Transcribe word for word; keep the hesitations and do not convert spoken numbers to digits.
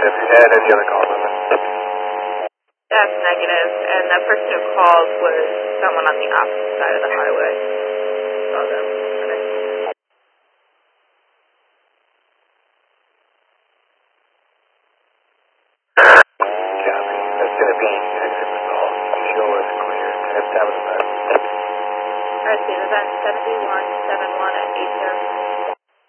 Have you had any other calls on this? That's negative, and the person who called was someone on the opposite side of the highway. Saw them. Copy. That's going to be exit result. Show us clear. That's time of the event. Alright, so event seventy-one seventy-one at eight zero.